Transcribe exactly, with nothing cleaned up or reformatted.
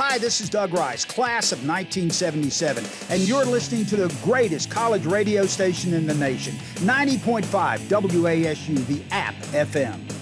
Hi, this is Doug Rice, class of nineteen seventy-seven, and you're listening to the greatest college radio station in the nation, ninety point five W A S U, the App F M.